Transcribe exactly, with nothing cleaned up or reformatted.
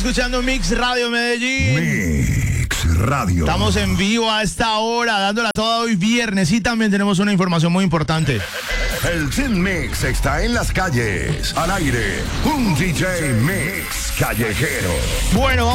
Escuchando Mix Radio Medellín. Mix Radio. Estamos en vivo a esta hora, dándola toda hoy viernes, y también tenemos una información muy importante. El Team Mix está en las calles, al aire, un D J Mix callejero. Bueno,